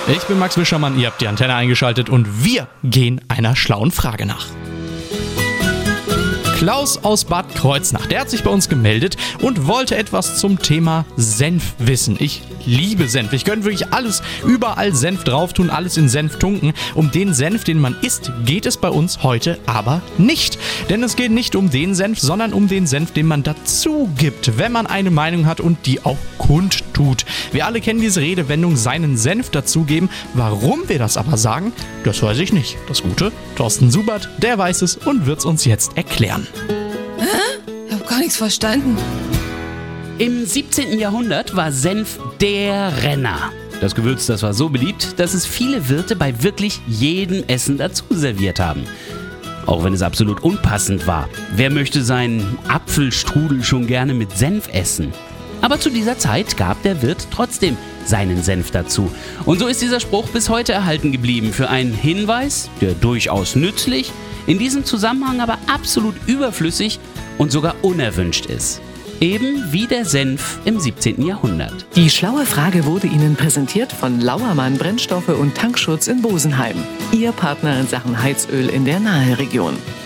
Ich bin Max Wischermann, ihr habt die Antenne eingeschaltet und wir gehen einer schlauen Frage nach. Klaus aus Bad Kreuznach, der hat sich bei uns gemeldet und wollte etwas zum Thema Senf wissen. Ich liebe Senf. Ich könnte wirklich alles, überall Senf drauf tun, alles in Senf tunken. Um den Senf, den man isst, geht es bei uns heute aber nicht. Denn es geht nicht um den Senf, sondern um den Senf, den man dazu gibt, wenn man eine Meinung hat und die auch kundtut. Wir alle kennen diese Redewendung, seinen Senf dazugeben. Warum wir das aber sagen, das weiß ich nicht. Das Gute, Thorsten Subert, der weiß es und wird es uns jetzt erklären. Ich habe gar nichts verstanden. Im 17. Jahrhundert war Senf der Renner. Das Gewürz, das war so beliebt, dass es viele Wirte bei wirklich jedem Essen dazu serviert haben. Auch wenn es absolut unpassend war. Wer möchte seinen Apfelstrudel schon gerne mit Senf essen? Aber zu dieser Zeit gab der Wirt trotzdem seinen Senf dazu. Und so ist dieser Spruch bis heute erhalten geblieben für einen Hinweis, der durchaus nützlich, in diesem Zusammenhang aber absolut überflüssig und sogar unerwünscht ist. Eben wie der Senf im 17. Jahrhundert. Die schlaue Frage wurde Ihnen präsentiert von Lauermann Brennstoffe und Tankschutz in Bosenheim. Ihr Partner in Sachen Heizöl in der Naheregion.